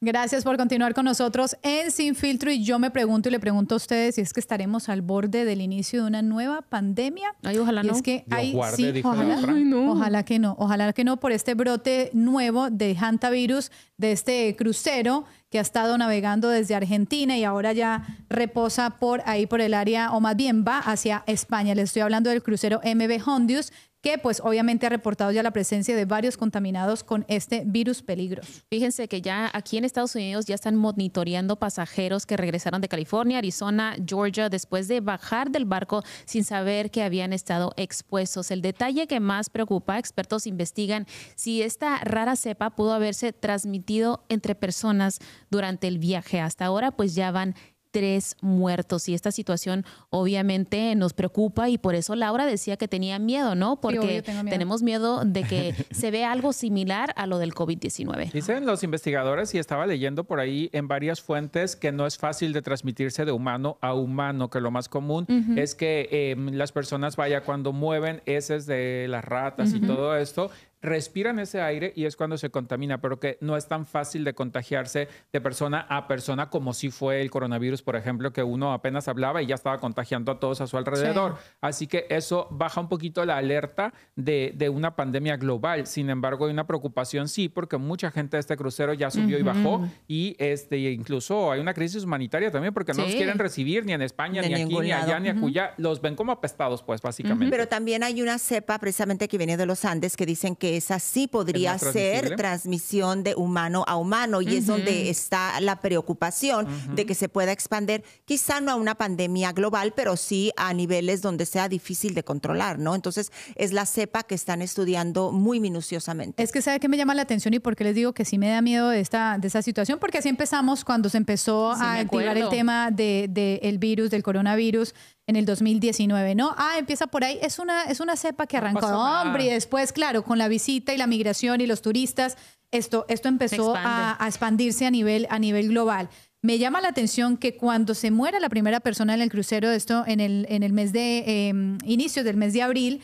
Gracias por continuar con nosotros en Sin Filtro. Y yo me pregunto y le pregunto a ustedes si es que estaremos al borde del inicio de una nueva pandemia. Ay, ojalá y no. es que Dios hay, guarde, sí, dijo ojalá, la otra. Ay, no. ojalá que no por este brote nuevo de hantavirus de este crucero que ha estado navegando desde Argentina y ahora ya reposa por ahí por el área, o más bien va hacia España. Les estoy hablando del crucero MV Hondius, que pues obviamente ha reportado ya la presencia de varios contaminados con este virus peligroso. Fíjense que ya aquí en Estados Unidos ya están monitoreando pasajeros que regresaron de California, Arizona, Georgia, después de bajar del barco sin saber que habían estado expuestos. El detalle que más preocupa, expertos investigan si esta rara cepa pudo haberse transmitido entre personas durante el viaje. Hasta ahora pues ya van 3 muertos y esta situación obviamente nos preocupa y por eso Laura decía que tenía miedo, ¿no? Porque Sí, obvio, tengo miedo. tenemos miedo de que se vea algo similar a lo del COVID-19. Dicen los investigadores, y estaba leyendo por ahí en varias fuentes, que no es fácil de transmitirse de humano a humano, que lo más común es que las personas, cuando mueven heces de las ratas y todo esto, respiran ese aire y es cuando se contamina, pero que no es tan fácil de contagiarse de persona a persona como si fue el coronavirus, por ejemplo, que uno apenas hablaba y ya estaba contagiando a todos a su alrededor. Sí. Así que eso baja un poquito la alerta de una pandemia global. Sin embargo, hay una preocupación, sí, porque mucha gente de este crucero ya subió y bajó y incluso hay una crisis humanitaria también porque no los quieren recibir ni en España, ni aquí, ni allá, ni acullá. Los ven como apestados, pues, básicamente. Pero también hay una cepa precisamente que viene de los Andes que dicen que esa sí podría ser transmisión de humano a humano y es donde está la preocupación de que se pueda expandir, quizá no a una pandemia global, pero sí a niveles donde sea difícil de controlar, ¿no? Entonces es la cepa que están estudiando muy minuciosamente. Es que ¿sabe qué me llama la atención y por qué les digo que sí me da miedo de esta situación? Porque así empezamos cuando se empezó a activar el tema del virus, del coronavirus, en el 2019, ¿no? Empieza por ahí. Es una cepa que arrancó, hombre, y después, claro, con la visita y la migración y los turistas, esto empezó a expandirse a nivel global. Me llama la atención que cuando se muera la primera persona en el crucero, esto en el mes de inicios del mes de abril,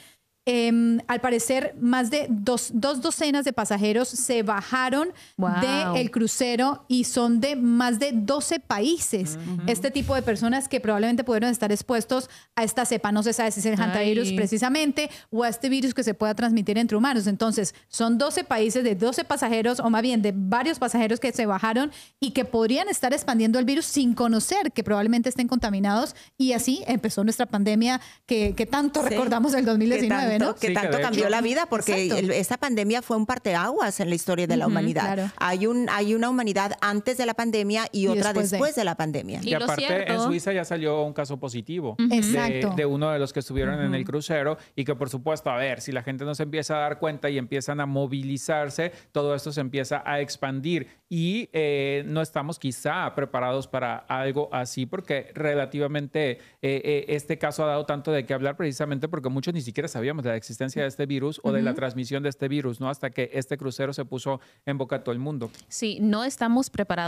al parecer más de dos docenas de pasajeros se bajaron del crucero y son de más de 12 países. Este tipo de personas que probablemente pudieron estar expuestos a esta cepa. No se sabe si es el hantavirus precisamente o a este virus que se pueda transmitir entre humanos. Entonces, son 12 países de 12 pasajeros o más bien de varios pasajeros que se bajaron y que podrían estar expandiendo el virus sin conocer que probablemente estén contaminados y así empezó nuestra pandemia que tanto recordamos del 2019. ¿no? Que tanto cambió la vida porque esta pandemia fue un parteaguas en la historia de la humanidad. Claro. Hay una humanidad antes de la pandemia y otra después de la pandemia. Y aparte en Suiza ya salió un caso positivo de uno de los que estuvieron en el crucero y que por supuesto, a ver, si la gente no se empieza a dar cuenta y empiezan a movilizarse, todo esto se empieza a expandir y no estamos quizá preparados para algo así porque relativamente este caso ha dado tanto de qué hablar precisamente porque muchos ni siquiera sabíamos de la existencia de este virus o de la transmisión de este virus, ¿no? Hasta que este crucero se puso en boca de todo el mundo. Sí, no estamos preparados.